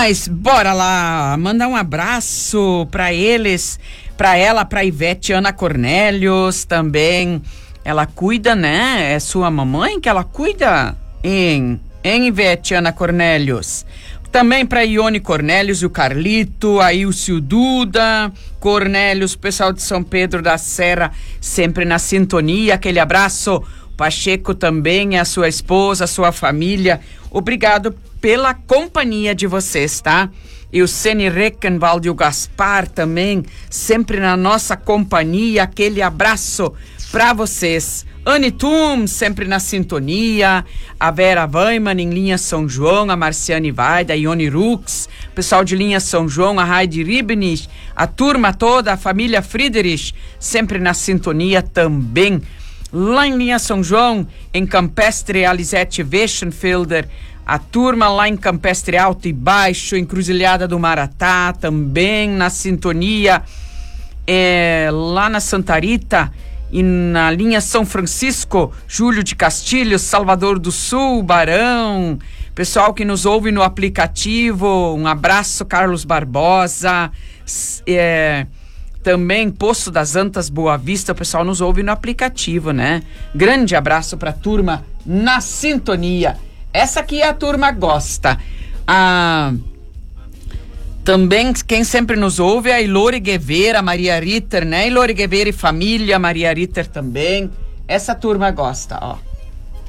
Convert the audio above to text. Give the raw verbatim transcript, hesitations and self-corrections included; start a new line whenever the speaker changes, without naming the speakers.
Mas bora lá, mandar um abraço para eles, para ela, para Ivete Ana Cornélios também. Ela cuida, né? É sua mamãe que ela cuida em, em Ivete Ana Cornélios. Também para Ione Cornélios e o Carlito, a Ilcio Duda, Cornélios, pessoal de São Pedro da Serra, sempre na sintonia. Aquele abraço. Pacheco também, a sua esposa, a sua família. Obrigado pela companhia de vocês, tá? E o Sene Reckenwald e o Gaspar também, sempre na nossa companhia. Aquele abraço para vocês. Anitum, sempre na sintonia. A Vera Weiman em Linha São João, a Marciane Vaida, a Ione Rux, pessoal de Linha São João, a Heidi Ribnich, a turma toda, a família Friedrich, sempre na sintonia também. Lá em Linha São João, em Campestre, a Lisete Weschenfelder, a turma lá em Campestre Alto e Baixo, Encruzilhada do Maratá, também na sintonia, é, lá na Santa Rita e na linha São Francisco, Júlio de Castilhos, Salvador do Sul, Barão, pessoal que nos ouve no aplicativo, um abraço, Carlos Barbosa, é... Também Poço das Antas, Boa Vista, o pessoal nos ouve no aplicativo, né? Grande abraço pra turma na sintonia. Essa aqui a turma gosta. Ah, também quem sempre nos ouve é a Ilori Guevara, Maria Ritter, né? Ilori Guevara e família, Maria Ritter também. Essa turma gosta, ó.